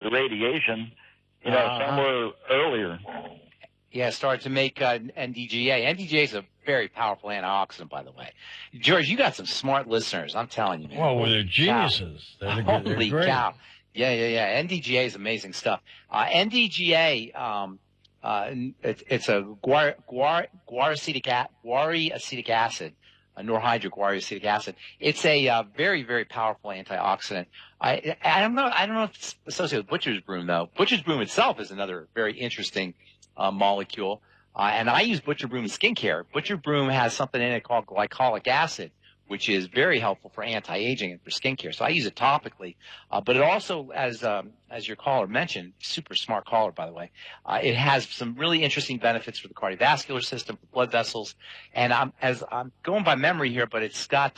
the radiation, somewhere earlier. Yeah, started to make NDGA. NDGA is a very powerful antioxidant, by the way. George, you got some smart listeners. I'm telling you, man. Well, they're geniuses. They're Holy great. cow. Yeah. NDGA is amazing stuff. NDGA, it's a guaracetic acid, norhydroguaracetic acid. It's a very, very powerful antioxidant. I don't know if it's associated with butcher's broom, though. Butcher's broom itself is another very interesting molecule. And I use butcher broom in skincare. Butcher broom has something in it called glycolic acid, which is very helpful for anti-aging and for skincare. So I use it topically. But it also, as your caller mentioned, super smart caller, by the way, it has some really interesting benefits for the cardiovascular system, for blood vessels. And I'm going by memory here, but it's got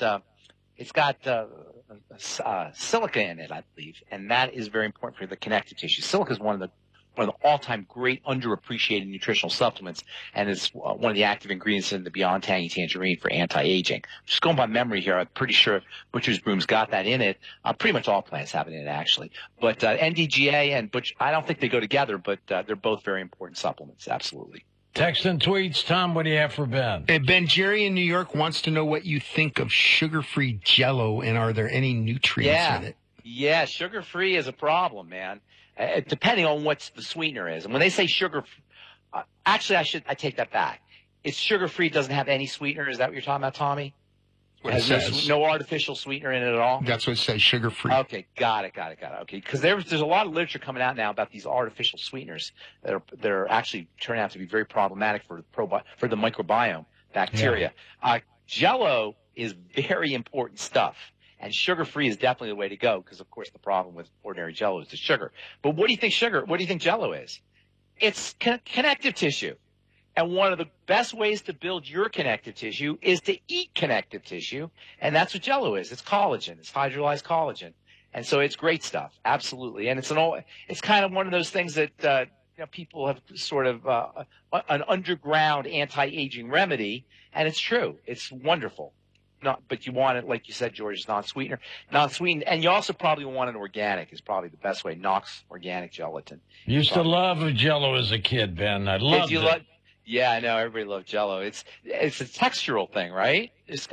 silica in it, I believe, and that is very important for the connective tissue. Silica is one of the all-time great underappreciated nutritional supplements, and it's one of the active ingredients in the Beyond Tangy Tangerine for anti-aging. Just going by memory here, I'm pretty sure Butcher's Broom's got that in it. Pretty much all plants have it in it, actually. But NDGA and Butcher, I don't think they go together, but they're both very important supplements, absolutely. Text and tweets. Tom, what do you have for Ben? Ben, Jerry in New York wants to know what you think of sugar-free Jell-O, and are there any nutrients in it? Yeah, sugar-free is a problem, man. Depending on what the sweetener is. And when they say sugar, actually, I take that back. It's sugar-free, doesn't have any sweetener. Is that what you're talking about, Tommy? What it says. No artificial sweetener in it at all? That's what it says, sugar-free. Okay, got it. Okay, because there's a lot of literature coming out now about these artificial sweeteners that are actually turning out to be very problematic for the microbiome, bacteria. Yeah. Jell-O is very important stuff. And sugar-free is definitely the way to go because, of course, the problem with ordinary Jell-O is the sugar. But what do you think Jell-O is? It's connective tissue. And one of the best ways to build your connective tissue is to eat connective tissue. And that's what Jell-O is. It's collagen. It's hydrolyzed collagen. And so it's great stuff. Absolutely. And it's kind of one of those things that people have sort of an underground anti-aging remedy. And it's true. It's wonderful. But you want it, like you said, George, non-sweetened, and you also probably want it organic is probably the best way. Knox organic gelatin. Used to love Jell-O as a kid, Ben. I loved it. Yeah, I know. Everybody loved Jell-O. It's a textural thing, right?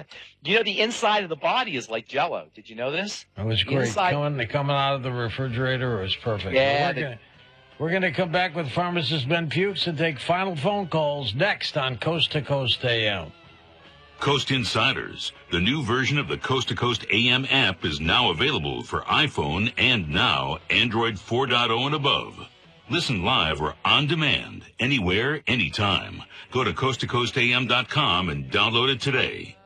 The inside of the body is like Jell-O. Did you know this? It was great. Coming out of the refrigerator, it was perfect. Yeah. We're going to come back with pharmacist Ben Pukes and take final phone calls next on Coast to Coast AM. Coast Insiders, the new version of the Coast to Coast AM app, is now available for iPhone and now Android 4.0 and above. Listen live or on demand, anywhere, anytime. Go to coasttocoastam.com and download it today.